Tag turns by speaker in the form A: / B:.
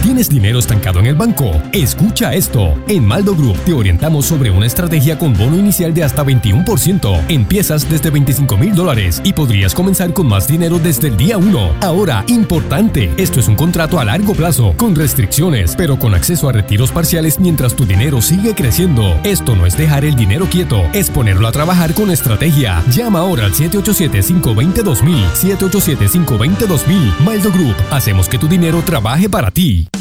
A: ¿Tienes dinero estancado en el banco? Escucha esto. En Maldo Group te orientamos sobre una estrategia con bono inicial de hasta 21%. Empiezas desde $25,000 y podrías comenzar con más dinero desde el día 1. Ahora, importante, esto es un contrato a largo plazo, con restricciones, pero con acceso a retiros parciales mientras tu dinero sigue creciendo. Esto no es dejar el dinero quieto, es ponerlo a trabajar con estrategia. Llama ahora al 787-520-2000. 787-520-2000. Maldo Group, hacemos que tu dinero trabaje para ti.